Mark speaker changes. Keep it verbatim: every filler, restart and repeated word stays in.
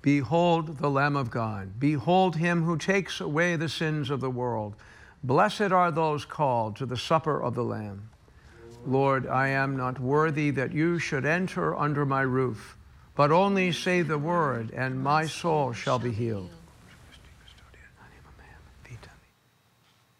Speaker 1: Behold the Lamb of God. Behold him who takes away the sins of the world. Blessed are those called to the supper of the Lamb. Lord, I am not worthy that you should enter under my roof, but only say the word, and my soul shall be healed.